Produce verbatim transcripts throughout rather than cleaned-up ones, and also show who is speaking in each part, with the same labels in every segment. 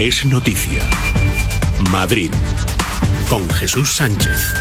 Speaker 1: Es noticia. Madrid, con Jesús Sánchez.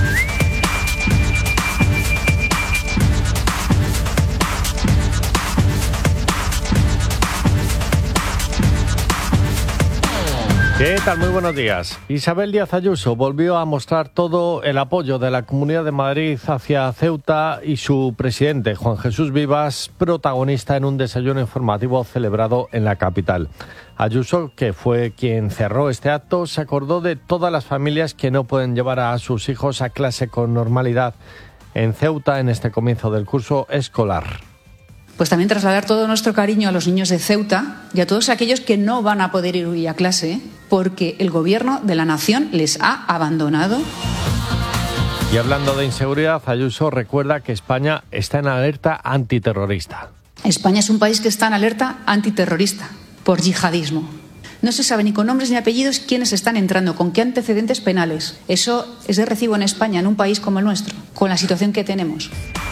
Speaker 2: ¿Qué tal? Muy buenos días. Isabel Díaz Ayuso volvió a mostrar todo el apoyo de la Comunidad de Madrid hacia Ceuta y su presidente, Juan Jesús Vivas, protagonista en un desayuno informativo celebrado en la capital. Ayuso, que fue quien cerró este acto, se acordó de todas las familias que no pueden llevar a sus hijos a clase con normalidad en Ceuta en este comienzo del curso escolar.
Speaker 3: Pues también trasladar todo nuestro cariño a los niños de Ceuta y a todos aquellos que no van a poder ir hoy a clase porque el gobierno de la nación les ha abandonado.
Speaker 2: Y hablando de inseguridad, Ayuso recuerda que España está en alerta antiterrorista.
Speaker 3: España es un país que está en alerta antiterrorista por yihadismo. No se sabe ni con nombres ni apellidos quiénes están entrando, con qué antecedentes penales. Eso es de recibo en España, en un país como el nuestro, con la situación que tenemos.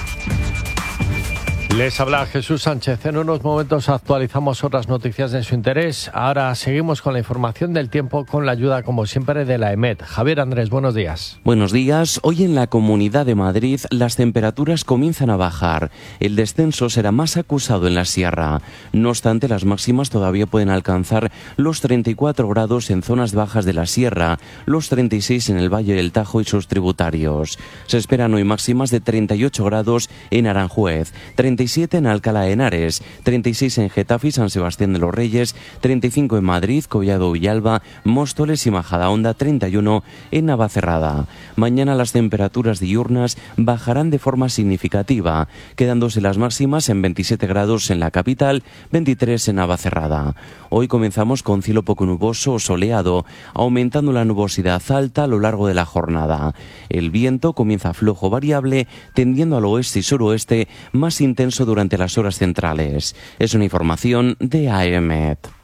Speaker 2: Les habla Jesús Sánchez. En unos momentos actualizamos otras noticias de su interés. Ahora seguimos con la información del tiempo con la ayuda, como siempre, de la EMET. Javier Andrés, buenos días.
Speaker 4: Buenos días. Hoy en la Comunidad de Madrid las temperaturas comienzan a bajar. El descenso será más acusado en la sierra. No obstante, las máximas todavía pueden alcanzar los treinta y cuatro grados en zonas bajas de la sierra, los treinta y seis en el Valle del Tajo y sus tributarios. Se esperan hoy máximas de treinta y ocho grados en Aranjuez, treinta y siete en Alcalá de Henares, treinta y seis en Getafe y San Sebastián de los Reyes, treinta y cinco en Madrid, Collado Villalba, Móstoles y Majadahonda, treinta y uno en Navacerrada. Mañana las temperaturas diurnas bajarán de forma significativa, quedándose las máximas en veintisiete grados en la capital, veintitrés en Navacerrada. Hoy comenzamos con cielo poco nuboso o soleado, aumentando la nubosidad alta a lo largo de la jornada. El viento comienza flojo variable, tendiendo al oeste y suroeste, más intenso durante las horas centrales. Es una información de A E M E T.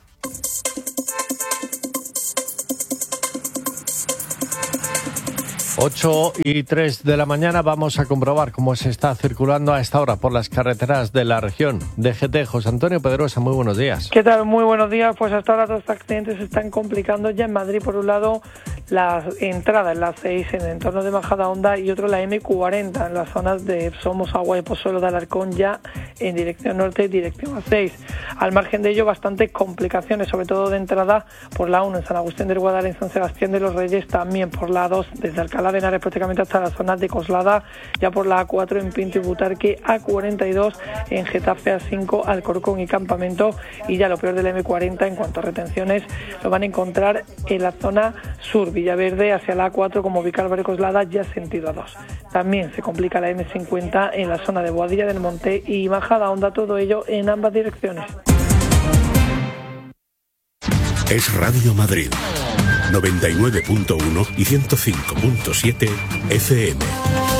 Speaker 2: ocho y tres de la mañana vamos a comprobar cómo se está circulando a esta hora por las carreteras de la región. D G T, José Antonio Pedrosa, muy buenos días.
Speaker 5: ¿Qué tal? Muy buenos días. Pues hasta ahora dos accidentes se están complicando ya en Madrid. Por un lado, la entrada en la seis en el entorno de Majadahonda y otro la eme cuarenta en las zonas de Somos, Agua y Pozuelo de Alarcón, ya en dirección norte y dirección A seis. Al margen de ello, bastantes complicaciones, sobre todo de entrada por la uno en San Agustín del Guadal, en San Sebastián de los Reyes, también por la dos desde Alcalá de Henares prácticamente hasta las zonas de Coslada, ya por la A cuatro en Pinto y Butarque, A cuarenta y dos en Getafe, A cinco, Alcorcón y Campamento, y ya lo peor del eme cuarenta en cuanto a retenciones lo van a encontrar en la zona sur, Villaverde hacia la A cuatro como Vicálvaro y Coslada, ya sentido A dos. También se complica la eme cincuenta en la zona de Boadilla del Monte y Majadahonda, todo ello en ambas direcciones.
Speaker 1: Es Radio Madrid, noventa y nueve punto uno y ciento cinco punto siete F M.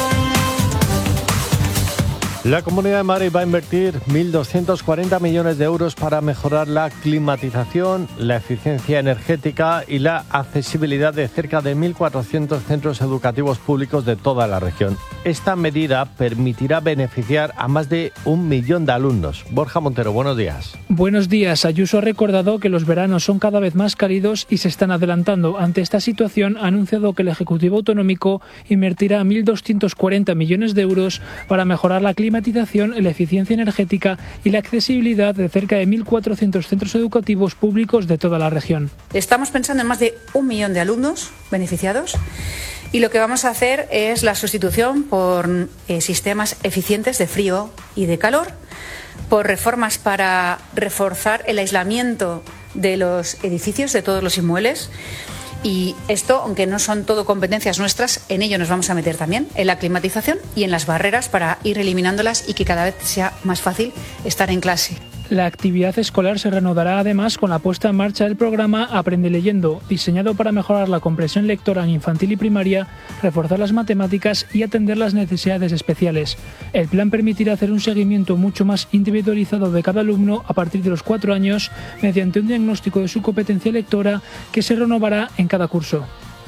Speaker 2: La Comunidad de Madrid va a invertir mil doscientos cuarenta millones de euros para mejorar la climatización, la eficiencia energética y la accesibilidad de cerca de mil cuatrocientos centros educativos públicos de toda la región. Esta medida permitirá beneficiar a más de un millón de alumnos. Borja Montero, buenos días.
Speaker 6: Buenos días. Ayuso ha recordado que los veranos son cada vez más cálidos y se están adelantando. Ante esta situación, ha anunciado que el Ejecutivo Autonómico invertirá mil doscientos cuarenta millones de euros para mejorar la climatización, la eficiencia energética y la accesibilidad de cerca de mil cuatrocientos centros educativos públicos de toda la región.
Speaker 3: Estamos pensando en más de un millón de alumnos beneficiados y lo que vamos a hacer es la sustitución por eh, sistemas eficientes de frío y de calor, por reformas para reforzar el aislamiento de los edificios, de todos los inmuebles. Y esto, aunque no son todo competencias nuestras, en ello nos vamos a meter también, en la climatización y en las barreras para ir eliminándolas y que cada vez sea más fácil estar en clase.
Speaker 6: La actividad escolar se reanudará además con la puesta en marcha del programa Aprende Leyendo, diseñado para mejorar la comprensión lectora en infantil y primaria, reforzar las matemáticas y atender las necesidades especiales. El plan permitirá hacer un seguimiento mucho más individualizado de cada alumno a partir de los cuatro años mediante un diagnóstico de su competencia lectora que se renovará en cada curso.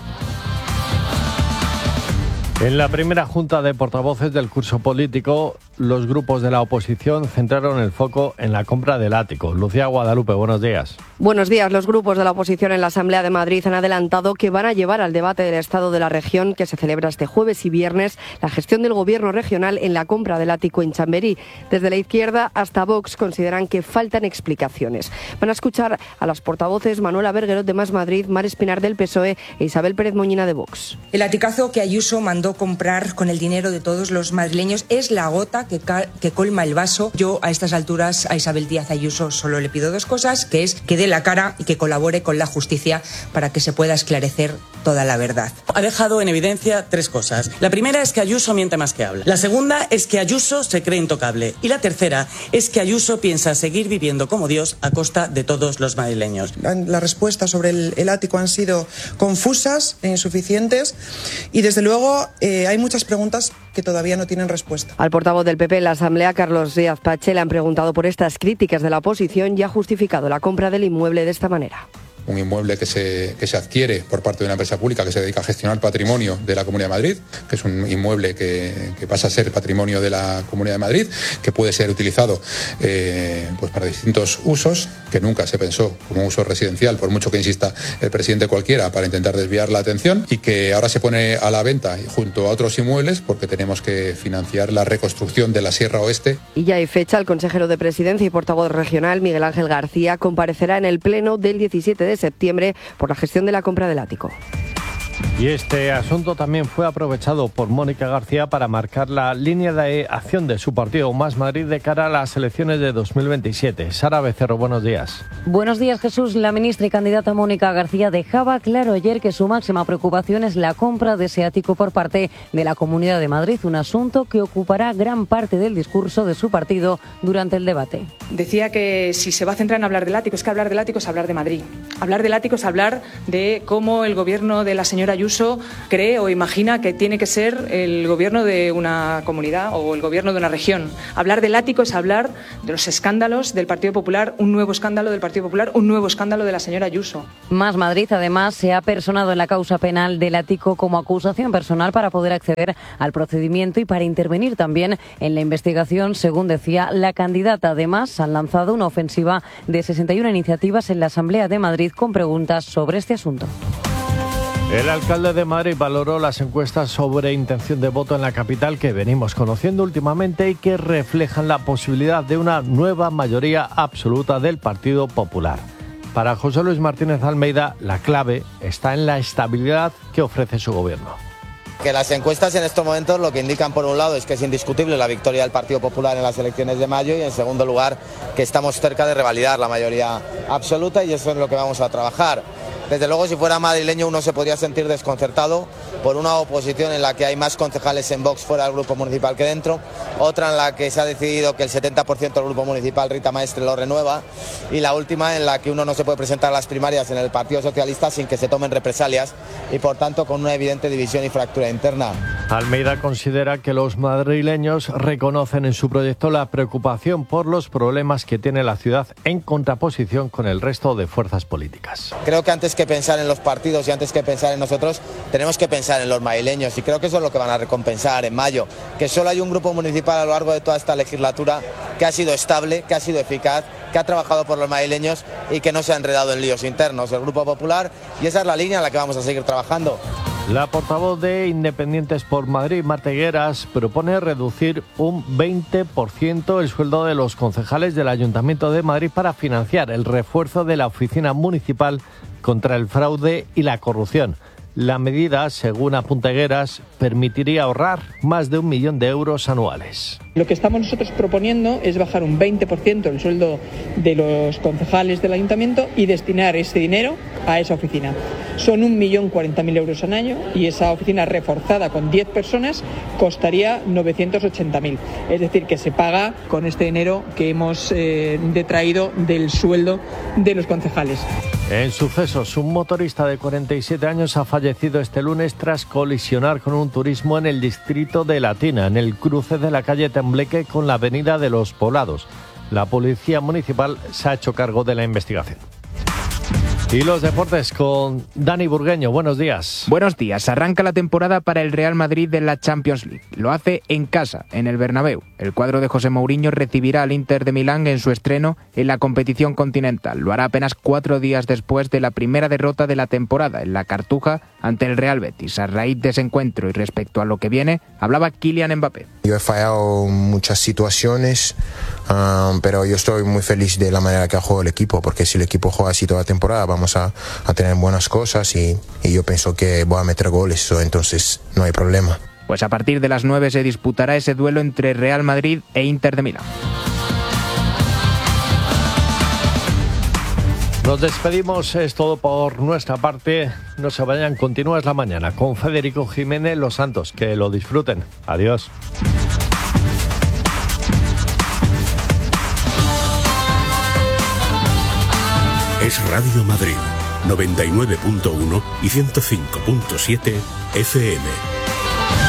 Speaker 2: En la primera junta de portavoces del curso político los grupos de la oposición centraron el foco en la compra del ático. Lucía Guadalupe, buenos días.
Speaker 7: Buenos días. Los grupos de la oposición en la Asamblea de Madrid han adelantado que van a llevar al debate del Estado de la región, que se celebra este jueves y viernes, la gestión del Gobierno regional en la compra del ático en Chamberí. Desde la izquierda hasta Vox consideran que faltan explicaciones. Van a escuchar a las portavoces Manuela Berguerot de Más Madrid, Mar Espinar del P S O E e Isabel Pérez Moñina de Vox.
Speaker 8: El aticazo que Ayuso mandó comprar con el dinero de todos los madrileños es la gota que, que colma el vaso. Yo a estas alturas a Isabel Díaz Ayuso solo le pido dos cosas, que es que dé la cara y que colabore con la justicia para que se pueda esclarecer toda la verdad.
Speaker 9: Ha dejado en evidencia tres cosas. La primera es que Ayuso miente más que habla. La segunda es que Ayuso se cree intocable. Y la tercera es que Ayuso piensa seguir viviendo como Dios a costa de todos los madrileños.
Speaker 10: Las respuestas sobre el, el ático han sido confusas e insuficientes y desde luego eh, hay muchas preguntas que todavía no tienen respuesta.
Speaker 7: Al portavoz del P P en la Asamblea, Carlos Díaz Pache, le han preguntado por estas críticas de la oposición y ha justificado la compra del inmueble de esta manera.
Speaker 11: Un inmueble que se, que se adquiere por parte de una empresa pública que se dedica a gestionar patrimonio de la Comunidad de Madrid, que es un inmueble que, que pasa a ser patrimonio de la Comunidad de Madrid, que puede ser utilizado eh, pues para distintos usos, que nunca se pensó como uso residencial, por mucho que insista el presidente cualquiera, para intentar desviar la atención, y que ahora se pone a la venta junto a otros inmuebles porque tenemos que financiar la reconstrucción de la Sierra Oeste.
Speaker 7: Y ya hay fecha. El consejero de Presidencia y portavoz regional, Miguel Ángel García, comparecerá en el Pleno del diecisiete de septiembre por la gestión de la compra del ático.
Speaker 2: Y este asunto también fue aprovechado por Mónica García para marcar la línea de acción de su partido Más Madrid de cara a las elecciones de dos mil veintisiete. Sara Becerro, buenos días.
Speaker 12: Buenos días, Jesús. La ministra y candidata Mónica García dejaba claro ayer que su máxima preocupación es la compra de ese ático por parte de la Comunidad de Madrid, un asunto que ocupará gran parte del discurso de su partido durante el debate.
Speaker 13: Decía que si se va a centrar en hablar del ático, es que hablar del ático es hablar de Madrid. Hablar del ático es hablar de cómo el gobierno de la señora Ayuso cree o imagina que tiene que ser el gobierno de una comunidad o el gobierno de una región. Hablar del ático es hablar de los escándalos del Partido Popular, un nuevo escándalo del Partido Popular, un nuevo escándalo de la señora Ayuso.
Speaker 12: Más Madrid, además, se ha personado en la causa penal del ático como acusación personal para poder acceder al procedimiento y para intervenir también en la investigación, según decía la candidata. Además, han lanzado una ofensiva de sesenta y una iniciativas en la Asamblea de Madrid con preguntas sobre este asunto.
Speaker 2: El alcalde de Madrid valoró las encuestas sobre intención de voto en la capital que venimos conociendo últimamente y que reflejan la posibilidad de una nueva mayoría absoluta del Partido Popular. Para José Luis Martínez Almeida, la clave está en la estabilidad que ofrece su gobierno.
Speaker 14: Que las encuestas en estos momentos lo que indican por un lado es que es indiscutible la victoria del Partido Popular en las elecciones de mayo y en segundo lugar que estamos cerca de revalidar la mayoría absoluta y eso es lo que vamos a trabajar. Desde luego, si fuera madrileño uno se podría sentir desconcertado por una oposición en la que hay más concejales en Vox fuera del grupo municipal que dentro, otra en la que se ha decidido que el setenta por ciento del grupo municipal, Rita Maestre, lo renueva, y la última en la que uno no se puede presentar a las primarias en el Partido Socialista sin que se tomen represalias y por tanto con una evidente división y fractura interna.
Speaker 2: Almeida considera que los madrileños reconocen en su proyecto la preocupación por los problemas que tiene la ciudad en contraposición con el resto de fuerzas políticas.
Speaker 14: Creo que antes que pensar en los partidos y antes que pensar en nosotros, tenemos que pensar en los madrileños y creo que eso es lo que van a recompensar en mayo, que solo hay un grupo municipal a lo largo de toda esta legislatura que ha sido estable, que ha sido eficaz, que ha trabajado por los madrileños y que no se ha enredado en líos internos, el Grupo Popular, y esa es la línea en la que vamos a seguir trabajando.
Speaker 2: La portavoz de Independientes por Madrid, Marta Higueras, propone reducir un veinte por ciento el sueldo de los concejales del Ayuntamiento de Madrid para financiar el refuerzo de la Oficina Municipal contra el Fraude y la Corrupción. La medida, según apunta Higueras, permitiría ahorrar más de un millón de euros anuales.
Speaker 15: Lo que estamos nosotros proponiendo es bajar un veinte por ciento el sueldo de los concejales del ayuntamiento y destinar ese dinero a esa oficina. Son un millón cuarenta mil euros al año y esa oficina reforzada con diez personas costaría novecientos ochenta mil. Es decir, que se paga con este dinero que hemos eh, detraído del sueldo de los concejales.
Speaker 2: En sucesos, un motorista de cuarenta y siete años ha fallecido este lunes tras colisionar con un turismo en el distrito de Latina, en el cruce de la calle Tembleque con la avenida de los Poblados. La policía municipal se ha hecho cargo de la investigación. Y los deportes con Dani Burgueño. Buenos días.
Speaker 16: Buenos días. Arranca la temporada para el Real Madrid de la Champions League. Lo hace en casa, en el Bernabéu. El cuadro de José Mourinho recibirá al Inter de Milán en su estreno en la competición continental. Lo hará apenas cuatro días después de la primera derrota de la temporada en la Cartuja ante el Real Betis. A raíz de ese encuentro y respecto a lo que viene, hablaba Kylian Mbappé.
Speaker 17: Yo he fallado muchas situaciones, um, pero yo estoy muy feliz de la manera que ha jugado el equipo, porque si el equipo juega así toda la temporada, vamos a, a tener buenas cosas y, y yo pienso que voy a meter goles, entonces no hay problema.
Speaker 16: Pues a partir de las nueve se disputará ese duelo entre Real Madrid e Inter de Milán.
Speaker 2: Nos despedimos, es todo por nuestra parte. No se vayan, continúa Es la Mañana con Federico Jiménez Los Santos. Que lo disfruten. Adiós.
Speaker 1: Es Radio Madrid, noventa y nueve punto uno y ciento cinco punto siete F M.